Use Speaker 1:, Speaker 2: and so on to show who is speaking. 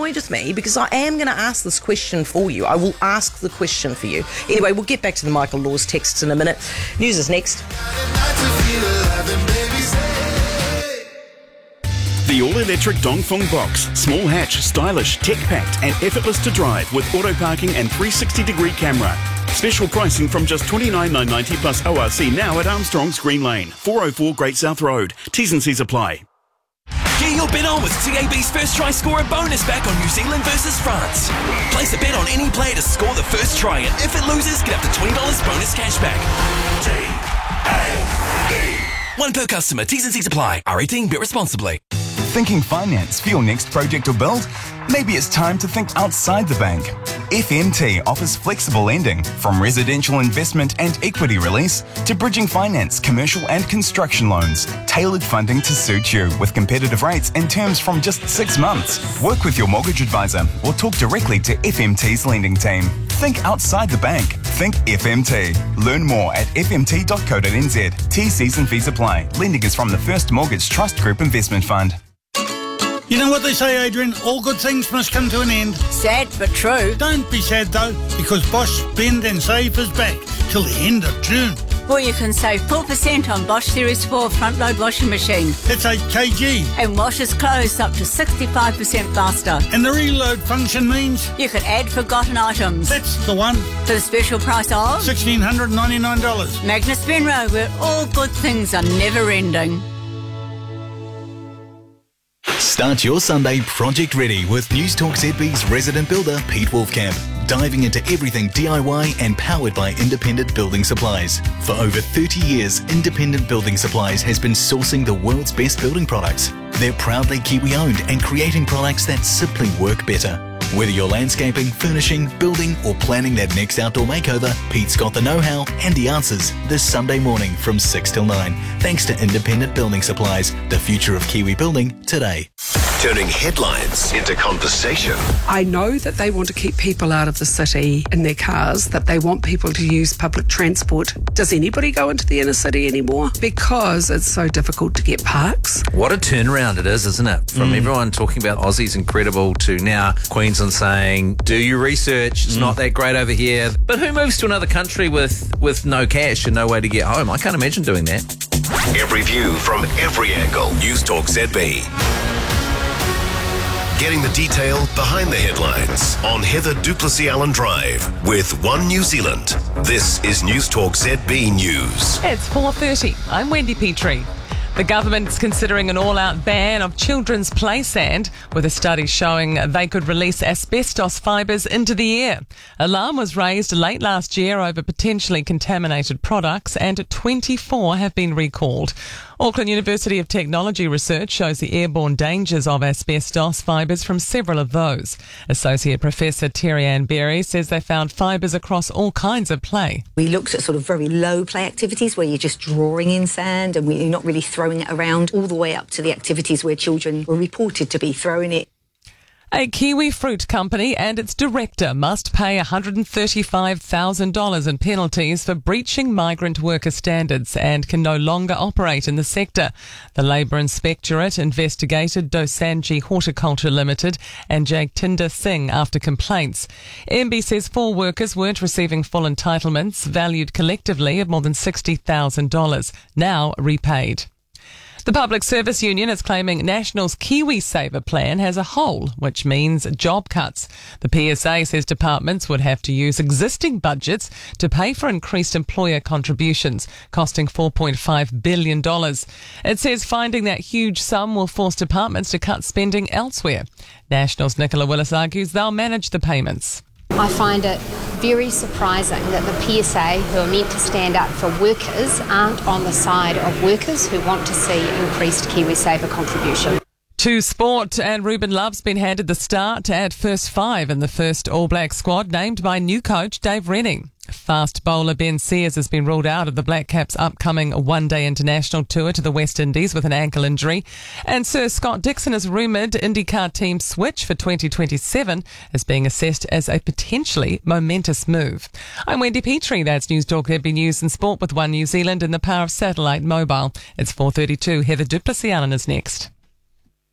Speaker 1: annoyed with me because I am going to ask this question for you. I will ask the question for you. Anyway, we'll get back to the Michael Laws texts in a minute. News is next.
Speaker 2: The all-electric Dongfeng Box. Small hatch, stylish, tech-packed and effortless to drive with auto parking and 360-degree camera. Special pricing from just $29,990 plus ORC now at Armstrong's Green Lane, 404 Great South Road. T's and C's apply.
Speaker 3: Get your bet on with TAB's First Try Scorer bonus back on New Zealand versus France. Place a bet on any player to score the first try, and if it loses, get up to $20 bonus cashback. TAB. One per customer. T's and C's apply. R18. Bet responsibly.
Speaker 4: Thinking finance for your next project or build? Maybe it's time to think outside the bank. FMT offers flexible lending, from residential investment and equity release to bridging finance, commercial and construction loans. Tailored funding to suit you with competitive rates and terms from just 6 months. Work with your mortgage advisor or talk directly to FMT's lending team. Think outside the bank. Think FMT. Learn more at fmt.co.nz. T, C's and fees apply. Lending is from the First Mortgage Trust Group Investment Fund.
Speaker 5: You know what they say, Adrian? All good things must come to an end.
Speaker 6: Sad but true.
Speaker 5: Don't be sad though, because Bosch Spend and Save is back till the end of June.
Speaker 6: Well, you can save 4% on Bosch Series 4 front-load washing machine.
Speaker 5: That's 8 kg.
Speaker 6: And washes clothes up to 65% faster.
Speaker 5: And the reload function means?
Speaker 6: You can add forgotten items.
Speaker 5: That's the one.
Speaker 6: For the special price of?
Speaker 5: $1,699.
Speaker 6: Magnus Benro, where all good things are never-ending.
Speaker 7: Start your Sunday project ready with News Talk ZB's resident builder Pete Wolfcamp, diving into everything DIY and powered by Independent Building Supplies. For over 30 years, Independent Building Supplies has been sourcing the world's best building products. They're proudly Kiwi-owned and creating products that simply work better. Whether you're landscaping, furnishing, building or planning that next outdoor makeover, Pete's got the know-how and the answers this Sunday morning from 6 till 9. Thanks to Independent Building Supplies, the future of Kiwi building today.
Speaker 8: Turning headlines into conversation.
Speaker 9: I know that they want to keep people out of the city in their cars, that they want people to use public transport. Does anybody go into the inner city anymore? Because it's so difficult to get parks.
Speaker 10: What a turnaround it is, isn't it? From everyone talking about Aussie's incredible to now Queensland saying, do your research, it's not that great over here. But who moves to another country with no cash and no way to get home? I can't imagine doing that.
Speaker 8: Every view from every angle. News Talk ZB. Getting the detail behind the headlines on Heather Duplessis Allen Drive with One New Zealand. This is News Talk ZB News.
Speaker 11: It's 4:30. I'm Wendy Petrie. The government's considering an all-out ban of children's play sand, with a study showing they could release asbestos fibres into the air. Alarm was raised late last year over potentially contaminated products, and 24 have been recalled. Auckland University of Technology research shows the airborne dangers of asbestos fibres from several of those. Associate Professor Terry Ann Berry says they found fibres across all kinds of play.
Speaker 12: We looked at sort of very low play activities where you're just drawing in sand and you're not really throwing it around, all the way up to the activities where children were reported to be throwing it.
Speaker 11: A kiwi fruit company and its director must pay $135,000 in penalties for breaching migrant worker standards and can no longer operate in the sector. The Labour Inspectorate investigated Dosanjhi Horticulture Limited and Jagtinder Singh after complaints. MB says 4 workers weren't receiving full entitlements, valued collectively at more than $60,000, now repaid. The Public Service Union is claiming National's KiwiSaver plan has a hole, which means job cuts. The PSA says departments would have to use existing budgets to pay for increased employer contributions, costing $4.5 billion. It says finding that huge sum will force departments to cut spending elsewhere. National's Nicola Willis argues they'll manage the payments.
Speaker 13: I find it very surprising that the PSA, who are meant to stand up for workers, aren't on the side of workers who want to see increased KiwiSaver contribution.
Speaker 11: To sport, and Ruben Love's been handed the start at first 5 in the first All Black squad, named by new coach Dave Renning. Fast bowler Ben Sears has been ruled out of the Black Caps' upcoming one-day international tour to the West Indies with an ankle injury. And Sir Scott Dixon is rumoured IndyCar team switch for 2027 is being assessed as a potentially momentous move. I'm Wendy Petrie. That's News Talk ZB News and Sport with One New Zealand and the power of satellite mobile. It's 4:32. Heather Duplessis Allen is next.